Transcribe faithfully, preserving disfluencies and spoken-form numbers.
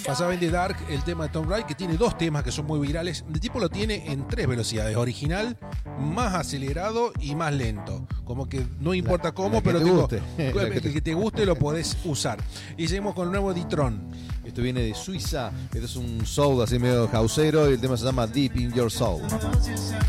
Pasaba en The Dark el tema de Tom Wright, que tiene dos temas que son muy virales. El tipo lo tiene en tres velocidades: original, más acelerado y más lento. Como que no importa La- cómo, la que pero te digo, guste. el La que que, te- te guste lo podés usar. Y seguimos con el nuevo D-Tron. Esto viene de Suiza. Esto es un soul así medio houseero y el tema se llama Deep in Your Soul.